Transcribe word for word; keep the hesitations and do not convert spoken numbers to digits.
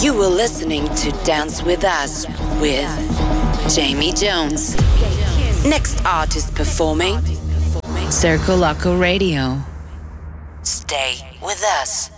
You were listening to Dance With Us with Jamie Jones. Next artist performing, Circo Loco Radio. Stay with us.